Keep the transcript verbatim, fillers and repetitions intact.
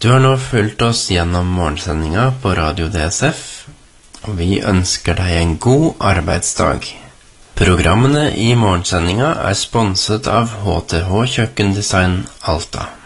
Du har nå fulgt oss gjennom morgensendinga på Radio D S F, og vi ønsker deg en god arbeidsdag. Programmene i morgensendinga er sponset av H T H Kjøkkendesign Alta.